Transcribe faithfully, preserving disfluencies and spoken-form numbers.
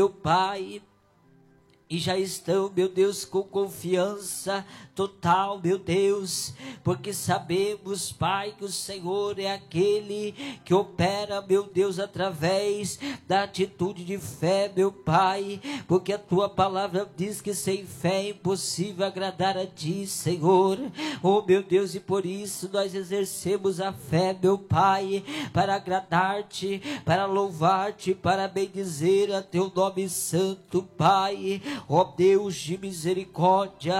meu Pai, e já estão, meu Deus, com confiança total, meu Deus, porque sabemos, Pai, que o Senhor é aquele que opera, meu Deus, através da atitude de fé, meu Pai, porque a Tua palavra diz que sem fé é impossível agradar a Ti, Senhor. Oh, meu Deus, e por isso nós exercemos a fé, meu Pai, para agradar-Te, para louvar-Te, para bendizer a Teu nome santo, Pai. Ó Deus de misericórdia,